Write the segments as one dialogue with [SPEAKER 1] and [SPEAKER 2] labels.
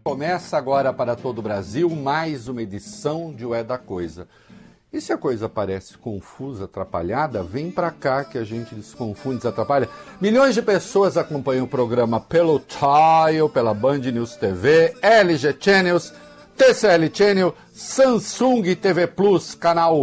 [SPEAKER 1] Começa agora para todo o Brasil mais uma edição de O É da Coisa. E se a coisa parece confusa, atrapalhada, vem pra cá que a gente desconfunde, desatrapalha. Milhões de pessoas acompanham o programa pelo Tile, pela Band News TV, LG Channels, TCL Channel, Samsung TV Plus, canal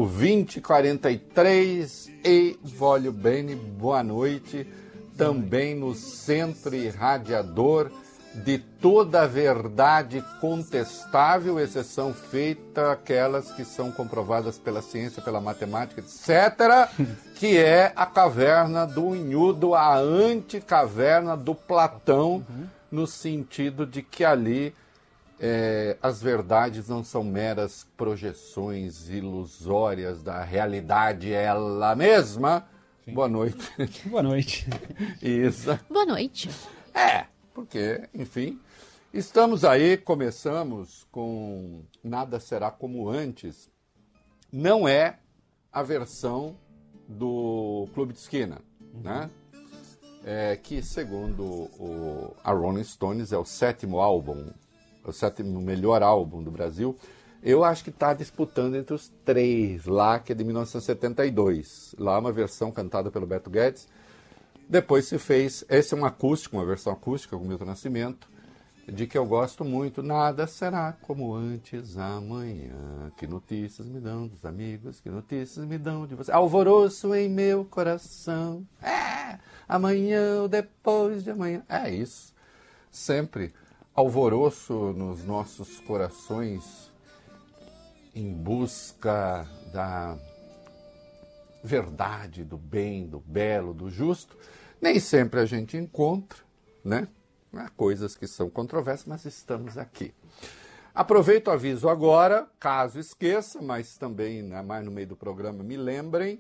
[SPEAKER 1] 2043 e Vólio Bene, boa noite. Também no Centro Irradiador de toda a verdade contestável, exceção feita aquelas que são comprovadas pela ciência, pela matemática, etc., que é a caverna do Unhudo, a anticaverna do Platão, no sentido de que ali as verdades não são meras projeções ilusórias da realidade ela mesma. Sim. Boa noite.
[SPEAKER 2] Boa noite.
[SPEAKER 1] Isso.
[SPEAKER 3] Boa noite.
[SPEAKER 1] Porque, enfim, estamos aí, começamos com Nada Será Como Antes. Não é a versão do Clube de Esquina, né? Que, segundo a Rolling Stones, é o sétimo melhor álbum do Brasil. Eu acho que está disputando entre os três lá, que é de 1972. Lá uma versão cantada pelo Beto Guedes. Depois se fez, esse é um acústico, uma versão acústica com Milton Nascimento, de que eu gosto muito. Nada será como antes amanhã. Que notícias me dão dos amigos, que notícias me dão de você. Alvoroço em meu coração. Amanhã ou depois de amanhã. É isso. Sempre alvoroço nos nossos corações em busca da verdade, do bem, do belo, do justo. Nem sempre a gente encontra, né? Há coisas que são controversas, mas estamos aqui. Aproveito o aviso agora, caso esqueça, mas também mais no meio do programa me lembrem.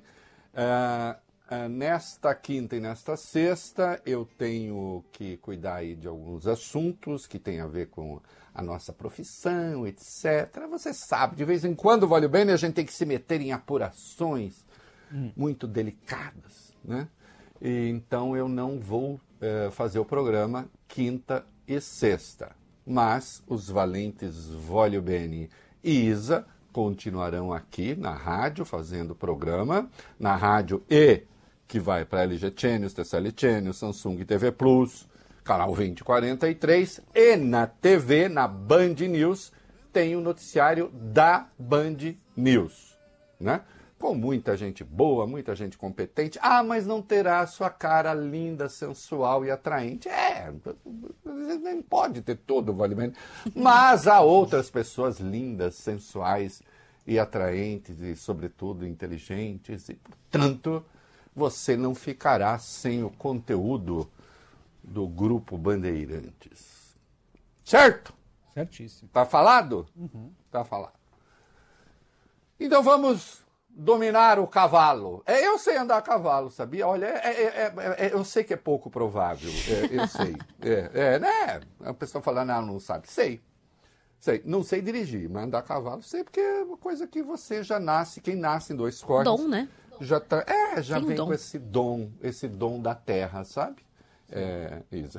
[SPEAKER 1] Nesta quinta e nesta sexta eu tenho que cuidar aí de alguns assuntos que tem a ver com a nossa profissão, etc. Você sabe, de vez em quando, Vale Bem, a gente tem que se meter em apurações muito delicadas, né? E então eu não vou fazer o programa quinta e sexta, mas os valentes Vólio Bene e Isa continuarão aqui na rádio fazendo o programa, na rádio que vai para LG Channels, TCL Channels, Samsung TV Plus, canal 2043, e na TV, na Band News, tem o noticiário da Band News, né? Com muita gente boa, muita gente competente. Mas não terá a sua cara linda, sensual e atraente. Nem pode ter tudo, Vale Bem. Mas há outras pessoas lindas, sensuais e atraentes e, sobretudo, inteligentes. E, portanto, você não ficará sem o conteúdo do Grupo Bandeirantes. Certo?
[SPEAKER 2] Certíssimo.
[SPEAKER 1] Tá falado? Tá falado. Então vamos dominar o cavalo. Eu sei andar a cavalo, sabia? Olha, eu sei que é pouco provável. Eu sei. Né? A pessoa fala, não sabe. Sei. Não sei dirigir, mas andar a cavalo sei, porque é uma coisa que você já nasce, quem nasce em dois corpos.
[SPEAKER 3] Dom, né?
[SPEAKER 1] Já vem
[SPEAKER 3] dom.
[SPEAKER 1] com esse dom da terra, sabe? Isso.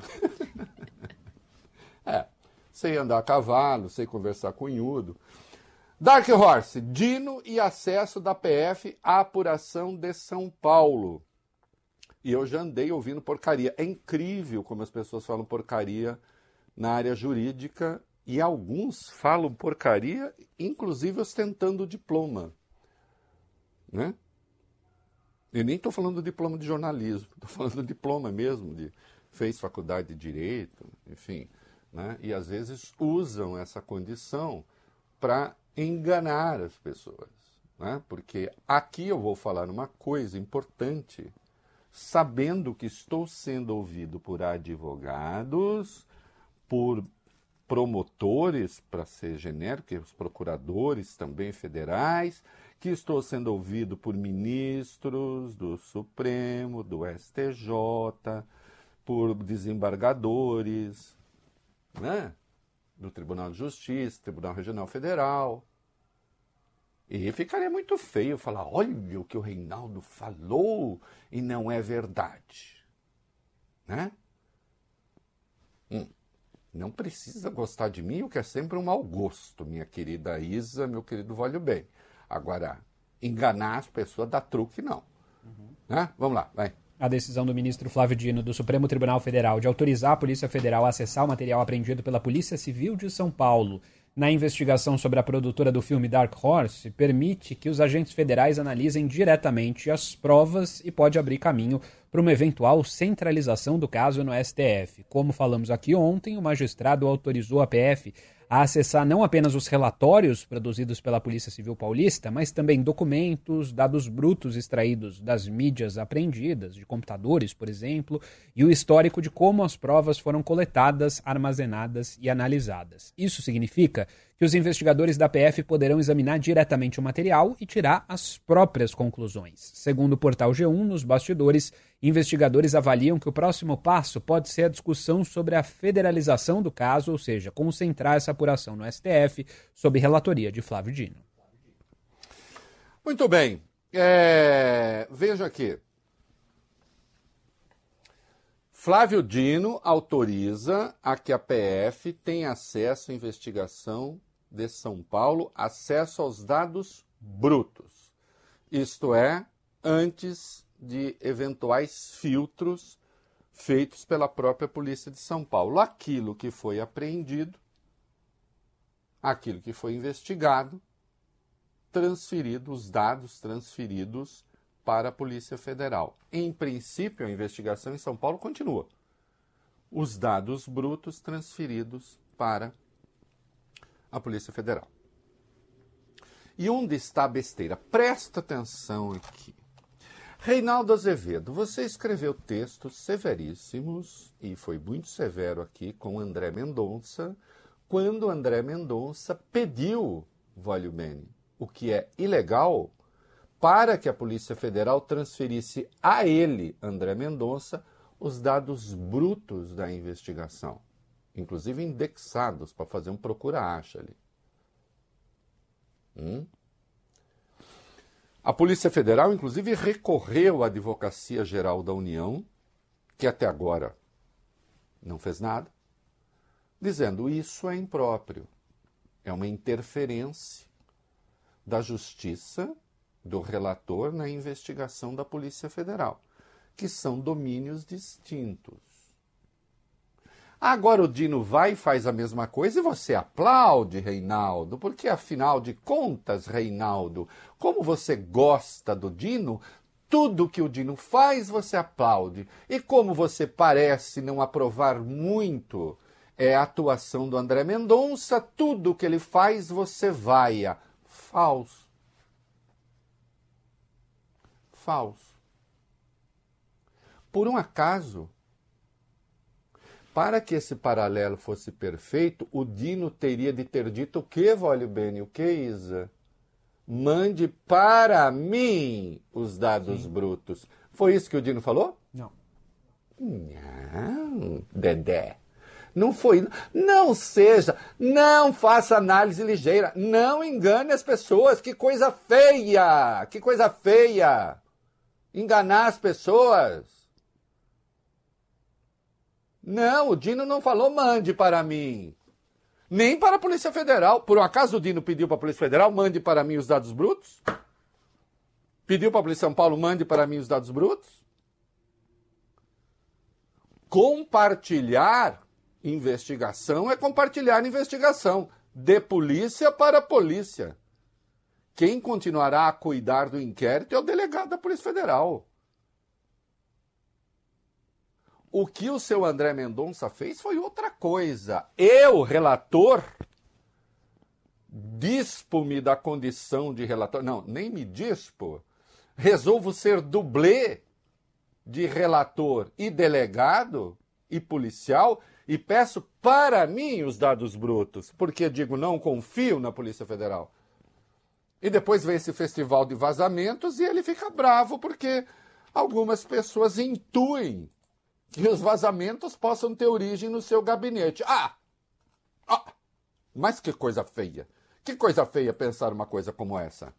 [SPEAKER 1] Sei andar a cavalo, sei conversar com unhudo. Dark Horse, Dino e acesso da PF à apuração de São Paulo. E eu já andei ouvindo porcaria. É incrível como as pessoas falam porcaria na área jurídica e alguns falam porcaria, inclusive ostentando diploma. Né? Eu nem estou falando do diploma de jornalismo, estou falando do diploma mesmo, fez faculdade de Direito, enfim. Né? E às vezes usam essa condição para enganar as pessoas, né? Porque aqui eu vou falar uma coisa importante, sabendo que estou sendo ouvido por advogados, por promotores, para ser genérico, os procuradores também federais, que estou sendo ouvido por ministros do Supremo, do STJ, por desembargadores, né? Do Tribunal de Justiça, Tribunal Regional Federal. E ficaria muito feio falar, olha o que o Reinaldo falou e não é verdade. Né? Não precisa gostar de mim, o que é sempre um mau gosto, minha querida Isa, meu querido Vale Bem. Agora, enganar as pessoas dá truque, não. Né? Vamos lá, vai.
[SPEAKER 2] A decisão do ministro Flávio Dino do Supremo Tribunal Federal de autorizar a Polícia Federal a acessar o material apreendido pela Polícia Civil de São Paulo na investigação sobre a produtora do filme Dark Horse permite que os agentes federais analisem diretamente as provas e pode abrir caminho para uma eventual centralização do caso no STF. Como falamos aqui ontem, o magistrado autorizou a PF a acessar não apenas os relatórios produzidos pela Polícia Civil Paulista, mas também documentos, dados brutos extraídos das mídias apreendidas, de computadores, por exemplo, e o histórico de como as provas foram coletadas, armazenadas e analisadas. Isso significa que os investigadores da PF poderão examinar diretamente o material e tirar as próprias conclusões. Segundo o portal G1, nos bastidores, investigadores avaliam que o próximo passo pode ser a discussão sobre a federalização do caso, ou seja, concentrar essa apuração no STF, sob relatoria de Flávio Dino.
[SPEAKER 1] Muito bem. Veja aqui. Flávio Dino autoriza a que a PF tenha acesso à investigação de São Paulo, acesso aos dados brutos. Isto é, antes de eventuais filtros feitos pela própria Polícia de São Paulo. Aquilo que foi apreendido, aquilo que foi investigado, transferido, os dados transferidos para a Polícia Federal. Em princípio, a investigação em São Paulo continua. Os dados brutos transferidos para a Polícia Federal. E onde está a besteira? Presta atenção aqui. Reinaldo Azevedo, você escreveu textos severíssimos, e foi muito severo aqui com André Mendonça, quando André Mendonça pediu, Vale Bene, o que é ilegal, para que a Polícia Federal transferisse a ele, André Mendonça, os dados brutos da investigação, inclusive indexados para fazer um procura-acha ali. A Polícia Federal, inclusive, recorreu à Advocacia Geral da União, que até agora não fez nada, dizendo isso é impróprio, é uma interferência da Justiça, do relator na investigação da Polícia Federal, que são domínios distintos. Agora o Dino vai e faz a mesma coisa e você aplaude, Reinaldo, porque afinal de contas, Reinaldo, como você gosta do Dino, tudo que o Dino faz você aplaude. E como você parece não aprovar muito a atuação do André Mendonça, tudo que ele faz você vaia. Falso. Falso. Por um acaso, para que esse paralelo fosse perfeito, o Dino teria de ter dito o que, Vale Bene? O que, Isa? Mande para mim os dados brutos. Foi isso que o Dino falou?
[SPEAKER 2] Não.
[SPEAKER 1] Não, Dedé. Não foi. Não seja. Não faça análise ligeira. Não engane as pessoas. Que coisa feia. Que coisa feia. Enganar as pessoas. Não, o Dino não falou mande para mim. Nem para a Polícia Federal. Por um acaso o Dino pediu para a Polícia Federal mande para mim os dados brutos? Pediu para a Polícia de São Paulo mande para mim os dados brutos? Compartilhar investigação é compartilhar investigação. De polícia para polícia. Quem continuará a cuidar do inquérito é o delegado da Polícia Federal. O que o seu André Mendonça fez foi outra coisa. Eu, relator, dispo-me da condição de relator. Não, nem me dispo. Resolvo ser dublê de relator e delegado e policial e peço para mim os dados brutos, porque, digo, não confio na Polícia Federal. E depois vem esse festival de vazamentos e ele fica bravo porque algumas pessoas intuem que os vazamentos possam ter origem no seu gabinete. Mas que coisa feia. Que coisa feia pensar uma coisa como essa.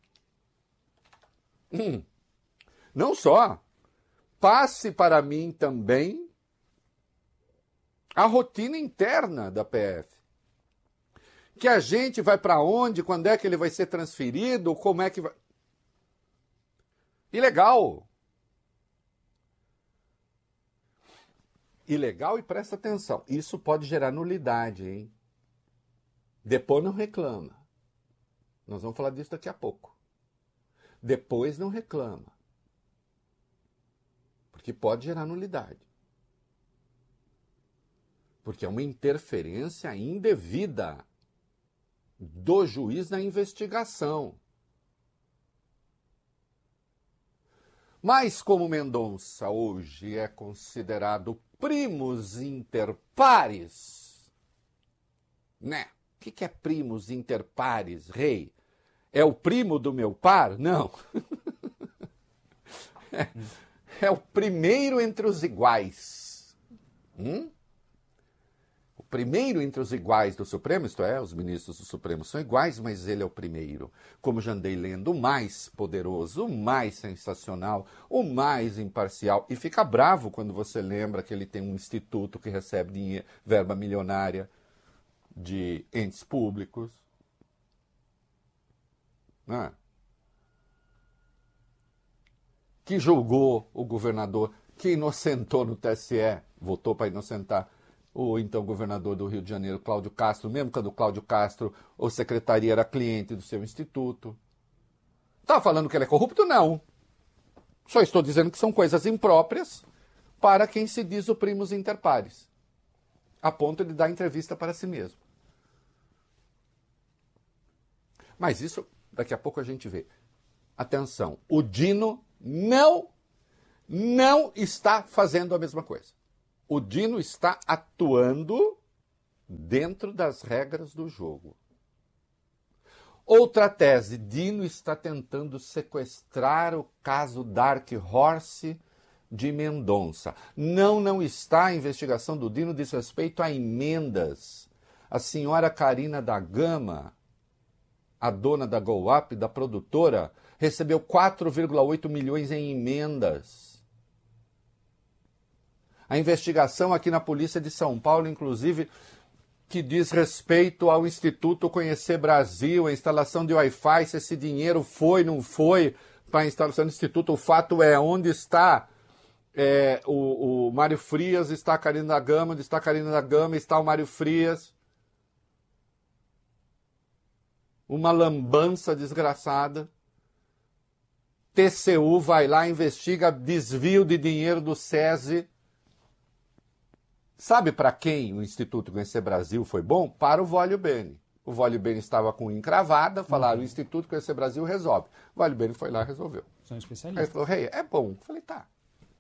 [SPEAKER 1] Não só. Passe para mim também a rotina interna da PF. Que agente vai para onde, quando é que ele vai ser transferido, como é que vai... Ilegal. Ilegal, e presta atenção, isso pode gerar nulidade, hein? Depois não reclama. Nós vamos falar disso daqui a pouco. Depois não reclama. Porque pode gerar nulidade. Porque é uma interferência indevida do juiz na investigação. Mas como Mendonça hoje é considerado primus inter pares, né? O que é primus inter pares, rei? É o primo do meu par? Não. É o primeiro entre os iguais. O primeiro entre os iguais do Supremo, isto é, os ministros do Supremo são iguais, mas ele é o primeiro. Como já andei lendo, o mais poderoso, o mais sensacional, o mais imparcial. E fica bravo quando você lembra que ele tem um instituto que recebe dinheiro, verba milionária de entes públicos. Né? Que julgou o governador, que inocentou no TSE, votou para inocentar o então governador do Rio de Janeiro, Cláudio Castro, mesmo que a do Cláudio Castro, a secretaria era cliente do seu instituto. Está falando que ele é corrupto? Não. Só estou dizendo que são coisas impróprias para quem se diz o primus inter pares, a ponto de dar entrevista para si mesmo. Mas isso, daqui a pouco a gente vê. Atenção, o Dino não está fazendo a mesma coisa. O Dino está atuando dentro das regras do jogo. Outra tese, Dino está tentando sequestrar o caso Dark Horse de Mendonça. Não está. A investigação do Dino diz respeito a emendas. A senhora Carina da Gama, a dona da Go Up, da produtora, recebeu 4,8 milhões em emendas. A investigação aqui na Polícia de São Paulo, inclusive, que diz respeito ao Instituto Conhecer Brasil, a instalação de Wi-Fi, se esse dinheiro foi, não foi para a instalação do Instituto. O fato é, onde está o Mário Frias, está a Carina da Gama, onde está a Carina da Gama, está o Mário Frias. Uma lambança desgraçada. TCU vai lá, investiga desvio de dinheiro do SESI. Sabe para quem o Instituto Conhecer Brasil foi bom? Para o Vólio Bene. O Vólio Bene estava com encravada, falaram, o Instituto Conhecer Brasil resolve. O Vólio Bene foi lá e resolveu.
[SPEAKER 2] São
[SPEAKER 1] Aí
[SPEAKER 2] especialistas.
[SPEAKER 1] ele falou, rei, é bom. Eu falei, tá.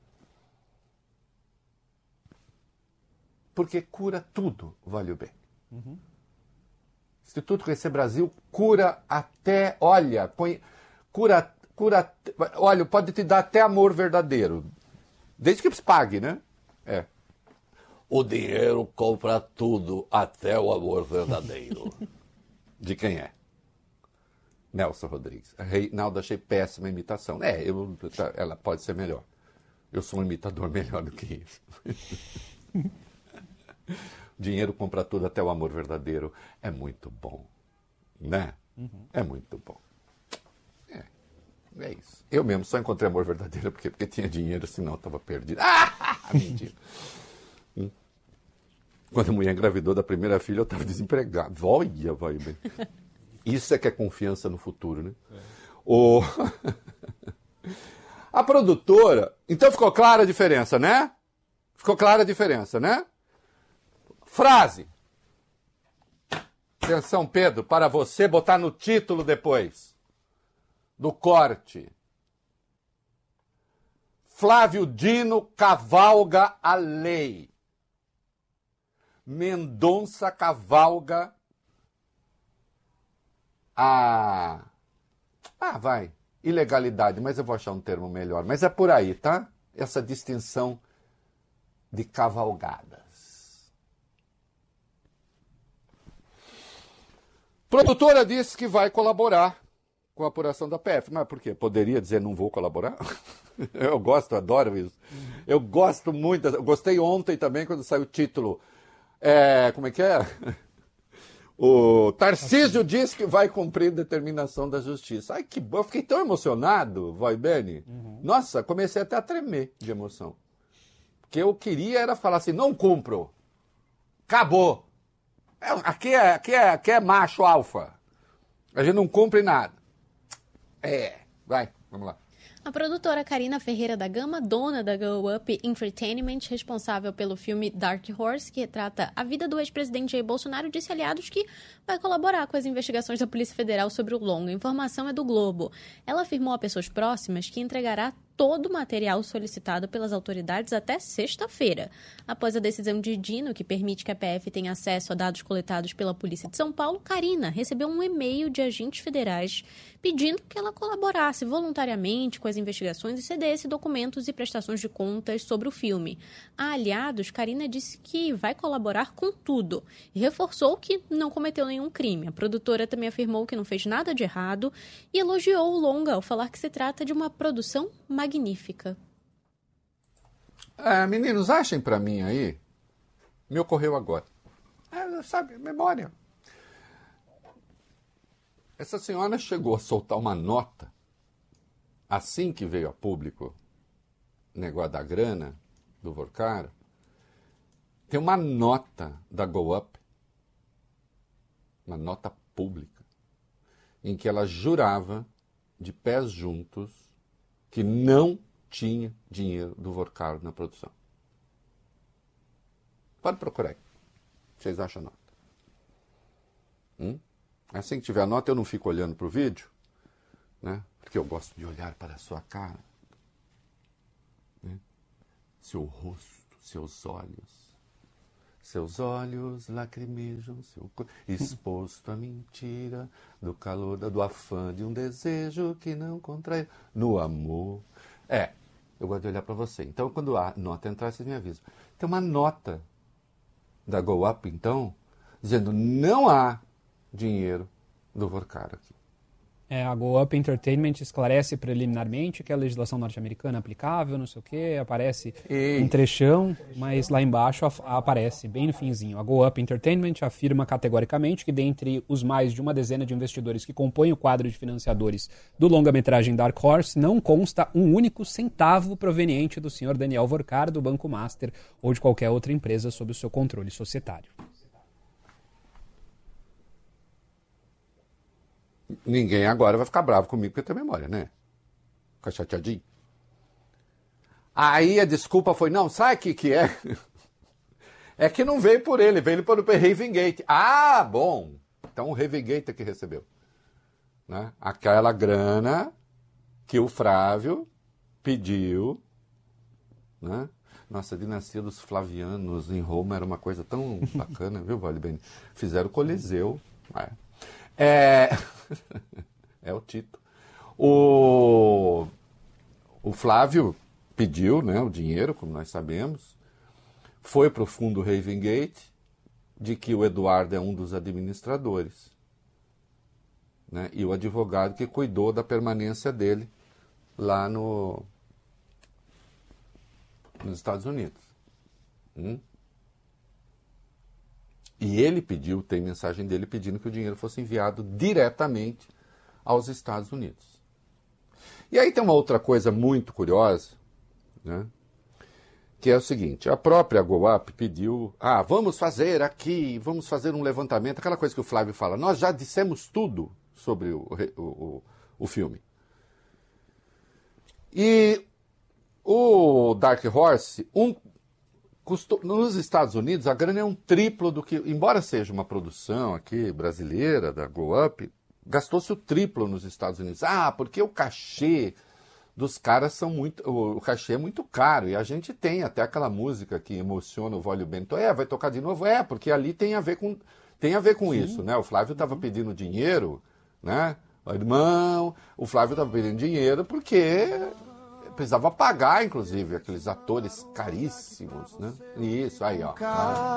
[SPEAKER 1] Porque cura tudo, Vólio Bene. Instituto Conhecer Brasil cura até, olha, cura, olha, pode te dar até amor verdadeiro. Desde que pague, né? É. O dinheiro compra tudo, até o amor verdadeiro. De quem é? Nelson Rodrigues. Reinaldo, achei péssima a imitação. Ela pode ser melhor. Eu sou um imitador melhor do que isso. Dinheiro compra tudo, até o amor verdadeiro. É muito bom. Né? É muito bom. É isso. Eu mesmo só encontrei amor verdadeiro porque tinha dinheiro, senão eu estava perdido. Mentira. Quando a mulher engravidou da primeira filha, eu estava desempregado. Olha, vai bem. Isso é que é confiança no futuro, né? A produtora... Então ficou clara a diferença, né? Ficou clara a diferença, né? Frase. Atenção, Pedro, para você botar no título depois do corte. Flávio Dino cavalga a lei. Mendonça cavalga a... ilegalidade, mas eu vou achar um termo melhor. Mas é por aí, tá? Essa distinção de cavalgadas. Produtora disse que vai colaborar com a apuração da PF. Mas por quê? Poderia dizer não vou colaborar? Eu gosto, adoro isso. Eu gosto muito. Eu gostei ontem também quando saiu o título Como é que é? O Tarcísio diz que vai cumprir determinação da justiça. Ai, que bom. Eu fiquei tão emocionado, Vai Bene. Nossa, comecei até a tremer de emoção. Porque eu queria era falar assim, não cumpro. Acabou. Aqui é macho alfa. A gente não cumpre nada. Vai, vamos lá.
[SPEAKER 3] A produtora Karina Ferreira da Gama, dona da Go Up Entertainment, responsável pelo filme Dark Horse, que retrata a vida do ex-presidente Jair Bolsonaro, disse a aliados que vai colaborar com as investigações da Polícia Federal sobre o longa. A informação é do Globo. Ela afirmou a pessoas próximas que entregará todo o material solicitado pelas autoridades até sexta-feira. Após a decisão de Dino, que permite que a PF tenha acesso a dados coletados pela Polícia de São Paulo, Karina recebeu um e-mail de agentes federais pedindo que ela colaborasse voluntariamente com as investigações e cedesse documentos e prestações de contas sobre o filme. A aliados, Karina disse que vai colaborar com tudo e reforçou que não cometeu nenhum crime. A produtora também afirmou que não fez nada de errado e elogiou o longa ao falar que se trata de uma produção magnífica.
[SPEAKER 1] Meninos, achem pra mim aí. Me ocorreu agora. Sabe, memória. Essa senhora chegou a soltar uma nota assim que veio a público o negócio da grana do Vorcaro. Tem uma nota da Go Up, uma nota pública, em que ela jurava de pés juntos que não tinha dinheiro do Vorcaro na produção. Pode procurar aí. Vocês acham a nota? Assim que tiver a nota, eu não fico olhando para o vídeo, né? Porque eu gosto de olhar para a sua cara, né? Seu rosto, seus olhos lacrimejam, seu corpo exposto à mentira, do calor, do afã de um desejo que não contrai no amor. Eu gosto de olhar para você. Então, quando a nota entrar, vocês me avisam. Tem uma nota da Go Up, então, dizendo não há dinheiro do Vorcaro aqui.
[SPEAKER 2] A Go Up Entertainment esclarece preliminarmente que a legislação norte-americana é aplicável, não sei o quê, aparece um trechão, mas lá embaixo aparece, bem no finzinho. A Go Up Entertainment afirma categoricamente que dentre os mais de uma dezena de investidores que compõem o quadro de financiadores do longa-metragem Dark Horse, não consta um único centavo proveniente do senhor Daniel Vorcaro, do Banco Master ou de qualquer outra empresa sob o seu controle societário.
[SPEAKER 1] Ninguém agora vai ficar bravo comigo porque tem memória, né? Fica chateadinho. Aí a desculpa foi, não, sabe o que é? É que não veio por ele, veio pelo Raven Gate. Ah, bom. Então o Raven Gate é que recebeu. Né? Aquela grana que o Flávio pediu. Né? Nossa, a dinastia dos Flavianos em Roma era uma coisa tão bacana, viu, Vale Bem? Fizeram o Coliseu. É o Tito. O Flávio pediu, né, o dinheiro, como nós sabemos, foi para o fundo Raven Gate, de que o Eduardo é um dos administradores, né, e o advogado que cuidou da permanência dele lá nos Estados Unidos. E ele pediu, tem mensagem dele pedindo que o dinheiro fosse enviado diretamente aos Estados Unidos. E aí tem uma outra coisa muito curiosa, né? Que é o seguinte, a própria Go Up pediu, vamos fazer um levantamento, aquela coisa que o Flávio fala, nós já dissemos tudo sobre o filme. E o Dark Horse, nos Estados Unidos, a grana é um triplo do que, embora seja uma produção aqui brasileira, da Go Up, gastou-se o triplo nos Estados Unidos. Porque o cachê dos caras o cachê é muito caro, e a gente tem até aquela música que emociona o Vólio Bento. Vai tocar de novo? Porque ali tem a ver com isso, né? O Flávio estava pedindo dinheiro, né? O Flávio estava pedindo dinheiro porque precisava pagar, inclusive, aqueles atores caríssimos, né? Isso, aí, ó.